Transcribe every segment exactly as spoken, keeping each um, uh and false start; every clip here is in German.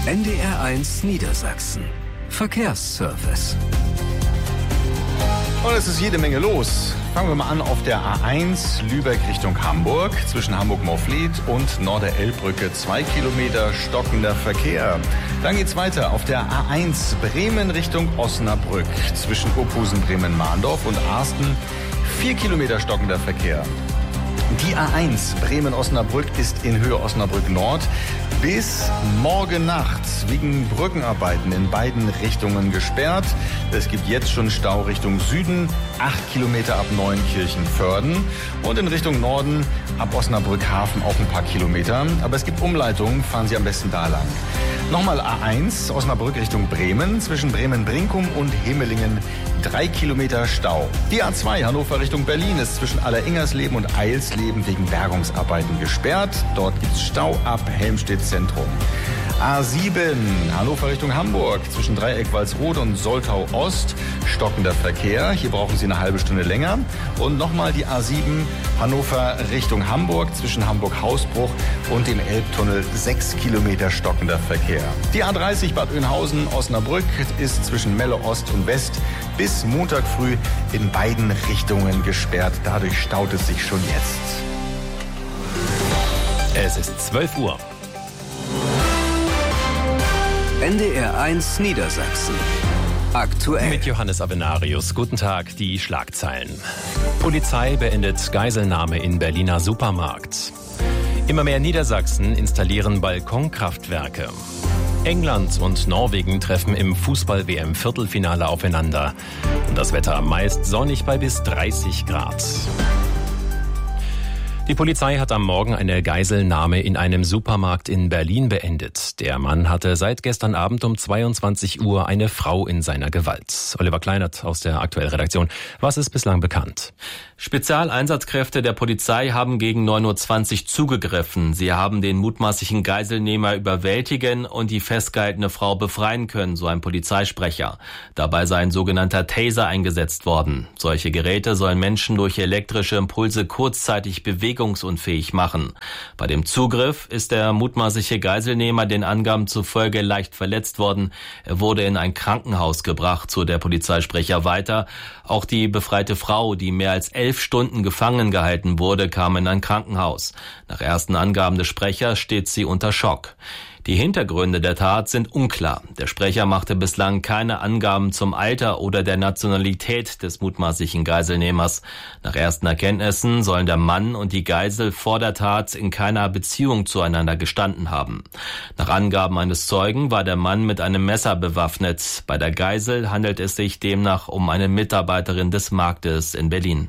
N D R eins Niedersachsen. Verkehrsservice. Und es ist jede Menge los. Fangen wir mal an auf der A eins Lübeck Richtung Hamburg. Zwischen Hamburg-Morfleet und Norder-Elb-Brücke zwei Kilometer stockender Verkehr. Dann geht's weiter auf der A eins Bremen Richtung Osnabrück. Zwischen Opusen, Bremen-Mahndorf und Arsten vier Kilometer stockender Verkehr. Die A eins Bremen-Osnabrück ist in Höhe Osnabrück Nord bis morgen Nacht wegen Brückenarbeiten in beiden Richtungen gesperrt. Es gibt jetzt schon Stau Richtung Süden, acht Kilometer ab Neunkirchen-Vörden und in Richtung Norden ab Osnabrück-Hafen auch ein paar Kilometer. Aber es gibt Umleitungen, fahren Sie am besten da lang. Nochmal A eins Osnabrück Richtung Bremen, zwischen Bremen-Brinkum und Himmelingen drei Kilometer Stau. Die A zwei Hannover Richtung Berlin ist zwischen Alleringersleben und Eilsleben wegen Bergungsarbeiten gesperrt. Dort gibt es Stau ab Helmstedt Zentrum. A sieben Hannover Richtung Hamburg zwischen Dreieck-Walsrode und Soltau Ost stockender Verkehr. Hier brauchen Sie eine halbe Stunde länger. Und nochmal die A sieben Hannover Richtung Hamburg zwischen Hamburg-Hausbruch und dem Elbtunnel sechs Kilometer stockender Verkehr. Die A dreißig Bad Oeynhausen Osnabrück ist zwischen Melle Ost und West bis Montag früh in beiden Richtungen gesperrt. Dadurch staut es sich schon jetzt. Es ist zwölf Uhr. N D R eins Niedersachsen. Aktuell. Mit Johannes Avenarius. Guten Tag, die Schlagzeilen. Polizei beendet Geiselnahme in Berliner Supermarkt. Immer mehr Niedersachsen installieren Balkonkraftwerke. England und Norwegen treffen im Fußball-W M-Viertelfinale aufeinander. Und das Wetter meist sonnig bei bis dreißig Grad. Die Polizei hat am Morgen eine Geiselnahme in einem Supermarkt in Berlin beendet. Der Mann hatte seit gestern Abend um zweiundzwanzig Uhr eine Frau in seiner Gewalt. Oliver Kleinert aus der Aktuell-Redaktion. Was ist bislang bekannt? Spezialeinsatzkräfte der Polizei haben gegen neun Uhr zwanzig zugegriffen. Sie haben den mutmaßlichen Geiselnehmer überwältigen und die festgehaltene Frau befreien können, so ein Polizeisprecher. Dabei sei ein sogenannter Taser eingesetzt worden. Solche Geräte sollen Menschen durch elektrische Impulse kurzzeitig bewegungsunfähig machen. Bei dem Zugriff ist der mutmaßliche Geiselnehmer den Angaben zufolge leicht verletzt worden. Er wurde in ein Krankenhaus gebracht, so der Polizeisprecher weiter. Auch die befreite Frau, die mehr als elf Stunden gefangen gehalten wurde, kam in ein Krankenhaus. Nach ersten Angaben des Sprechers steht sie unter Schock. Die Hintergründe der Tat sind unklar. Der Sprecher machte bislang keine Angaben zum Alter oder der Nationalität des mutmaßlichen Geiselnehmers. Nach ersten Erkenntnissen sollen der Mann und die Geisel vor der Tat in keiner Beziehung zueinander gestanden haben. Nach Angaben eines Zeugen war der Mann mit einem Messer bewaffnet. Bei der Geisel handelt es sich demnach um eine Mitarbeiterin des Marktes in Berlin.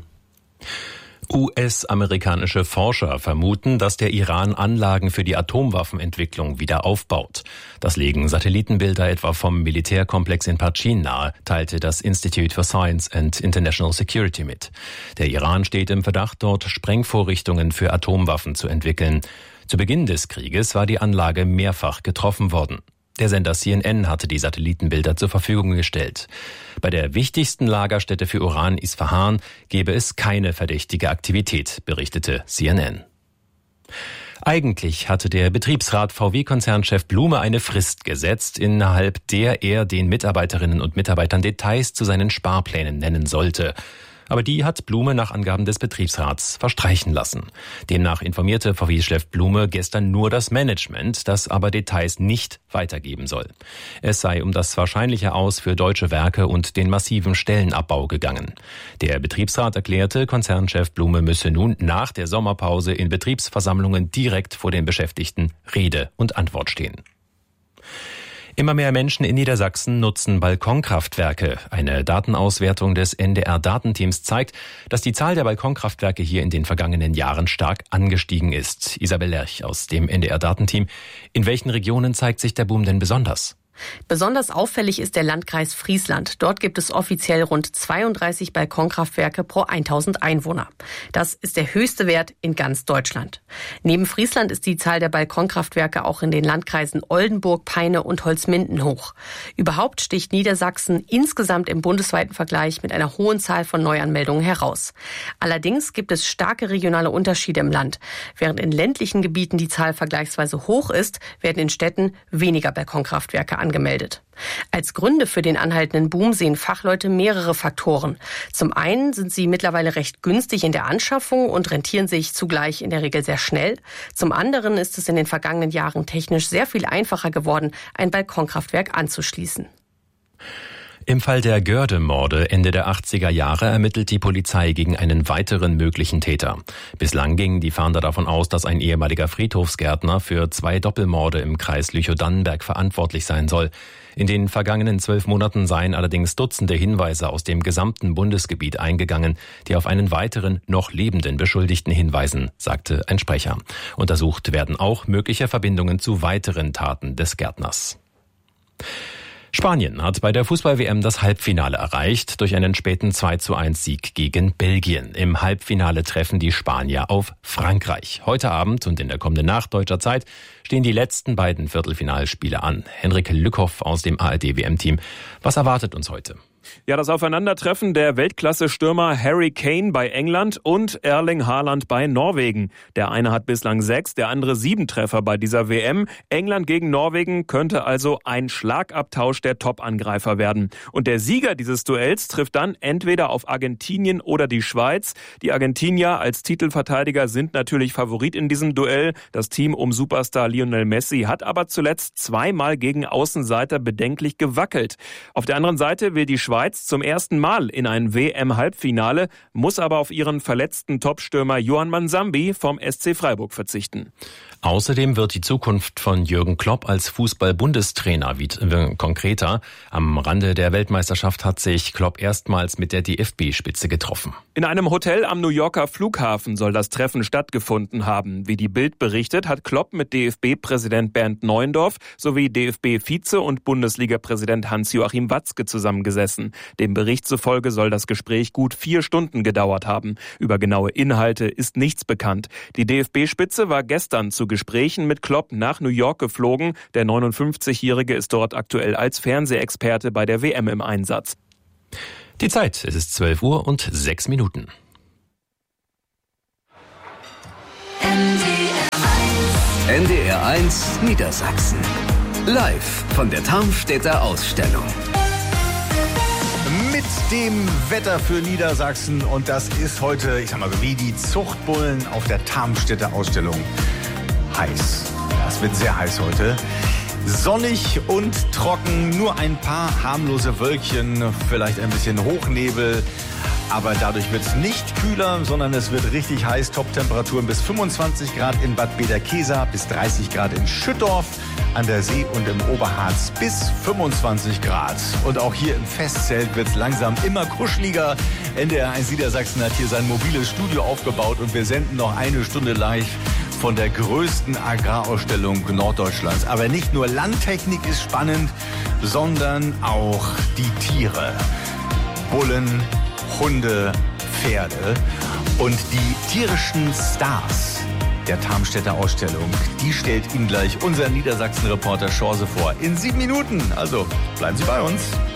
U S-amerikanische Forscher vermuten, dass der Iran Anlagen für die Atomwaffenentwicklung wieder aufbaut. Das legen Satellitenbilder etwa vom Militärkomplex in Parchin nahe, teilte das Institute for Science and International Security mit. Der Iran steht im Verdacht, dort Sprengvorrichtungen für Atomwaffen zu entwickeln. Zu Beginn des Krieges war die Anlage mehrfach getroffen worden. Der Sender C N N hatte die Satellitenbilder zur Verfügung gestellt. Bei der wichtigsten Lagerstätte für Uran, Isfahan, gebe es keine verdächtige Aktivität, berichtete C N N. Eigentlich hatte der Betriebsrat V W-Konzernchef Blume eine Frist gesetzt, innerhalb der er den Mitarbeiterinnen und Mitarbeitern Details zu seinen Sparplänen nennen sollte. Aber die hat Blume nach Angaben des Betriebsrats verstreichen lassen. Demnach informierte V W-Chef Blume gestern nur das Management, das aber Details nicht weitergeben soll. Es sei um das wahrscheinliche Aus für Deutsche Werke und den massiven Stellenabbau gegangen. Der Betriebsrat erklärte, Konzernchef Blume müsse nun nach der Sommerpause in Betriebsversammlungen direkt vor den Beschäftigten Rede und Antwort stehen. Immer mehr Menschen in Niedersachsen nutzen Balkonkraftwerke. Eine Datenauswertung des N D R-Datenteams zeigt, dass die Zahl der Balkonkraftwerke hier in den vergangenen Jahren stark angestiegen ist. Isabel Lerch aus dem N D R-Datenteam. In welchen Regionen zeigt sich der Boom denn besonders? Besonders auffällig ist der Landkreis Friesland. Dort gibt es offiziell rund zweiunddreißig Balkonkraftwerke pro tausend Einwohner. Das ist der höchste Wert in ganz Deutschland. Neben Friesland ist die Zahl der Balkonkraftwerke auch in den Landkreisen Oldenburg, Peine und Holzminden hoch. Überhaupt sticht Niedersachsen insgesamt im bundesweiten Vergleich mit einer hohen Zahl von Neuanmeldungen heraus. Allerdings gibt es starke regionale Unterschiede im Land. Während in ländlichen Gebieten die Zahl vergleichsweise hoch ist, werden in Städten weniger Balkonkraftwerke angemeldet. Als Gründe für den anhaltenden Boom sehen Fachleute mehrere Faktoren. Zum einen sind sie mittlerweile recht günstig in der Anschaffung und rentieren sich zugleich in der Regel sehr schnell. Zum anderen ist es in den vergangenen Jahren technisch sehr viel einfacher geworden, ein Balkonkraftwerk anzuschließen. Im Fall der Görde-Morde Ende der achtziger Jahre ermittelt die Polizei gegen einen weiteren möglichen Täter. Bislang gingen die Fahnder davon aus, dass ein ehemaliger Friedhofsgärtner für zwei Doppelmorde im Kreis Lüchow-Dannenberg verantwortlich sein soll. In den vergangenen zwölf Monaten seien allerdings Dutzende Hinweise aus dem gesamten Bundesgebiet eingegangen, die auf einen weiteren, noch lebenden Beschuldigten hinweisen, sagte ein Sprecher. Untersucht werden auch mögliche Verbindungen zu weiteren Taten des Gärtners. Spanien hat bei der Fußball-W M das Halbfinale erreicht durch einen späten zwei zu eins Sieg gegen Belgien. Im Halbfinale treffen die Spanier auf Frankreich. Heute Abend und in der kommenden Nacht deutscher Zeit stehen die letzten beiden Viertelfinalspiele an. Henrik Lückhoff aus dem A R D-W M-Team. Was erwartet uns heute? Ja, das Aufeinandertreffen der Weltklasse-Stürmer Harry Kane bei England und Erling Haaland bei Norwegen. Der eine hat bislang sechs, der andere sieben Treffer bei dieser W M. England gegen Norwegen könnte also ein Schlagabtausch der Top-Angreifer werden. Und der Sieger dieses Duells trifft dann entweder auf Argentinien oder die Schweiz. Die Argentinier als Titelverteidiger sind natürlich Favorit in diesem Duell. Das Team um Superstar Lionel Messi hat aber zuletzt zweimal gegen Außenseiter bedenklich gewackelt. Auf der anderen Seite will die Schweiz zum ersten Mal in ein W M-Halbfinale, muss aber auf ihren verletzten Topstürmer Yohan Mansambi vom S C Freiburg verzichten. Außerdem wird die Zukunft von Jürgen Klopp als Fußball-Bundestrainer wieder konkreter. Am Rande der Weltmeisterschaft hat sich Klopp erstmals mit der D F B-Spitze getroffen. In einem Hotel am New Yorker Flughafen soll das Treffen stattgefunden haben. Wie die Bild berichtet, hat Klopp mit D F B-Präsident Bernd Neuendorf sowie D F B-Vize und Bundesliga-Präsident Hans-Joachim Watzke zusammengesessen. Dem Bericht zufolge soll das Gespräch gut vier Stunden gedauert haben. Über genaue Inhalte ist nichts bekannt. Die D F B-Spitze war gestern zu Gesprächen mit Klopp nach New York geflogen. Der neunundfünfzigjährige ist dort aktuell als Fernsehexperte bei der W M im Einsatz. Die Zeit, es ist zwölf Uhr und sechs Minuten. N D R eins Niedersachsen. Live von der Tarmstädter Ausstellung. Mit dem Wetter für Niedersachsen, und das ist heute, ich sag mal so, wie die Zuchtbullen auf der Tarmstädter Ausstellung. Heiß. Das wird sehr heiß heute. Sonnig und trocken, nur ein paar harmlose Wölkchen, vielleicht ein bisschen Hochnebel. Aber dadurch wird es nicht kühler, sondern es wird richtig heiß. Top-Temperaturen bis fünfundzwanzig Grad in Bad Bederkesa, bis dreißig Grad in Schüttorf, an der See und im Oberharz bis fünfundzwanzig Grad. Und auch hier im Festzelt wird es langsam immer kuscheliger. N D R eins Niedersachsen hat hier sein mobiles Studio aufgebaut und wir senden noch eine Stunde live von der größten Agrarausstellung Norddeutschlands. Aber nicht nur Landtechnik ist spannend, sondern auch die Tiere. Bullen, Hunde, Pferde und die tierischen Stars der Tarmstädter Ausstellung. Die stellt Ihnen gleich unser Niedersachsen-Reporter Schorse vor. In sieben Minuten. Also bleiben Sie bei uns.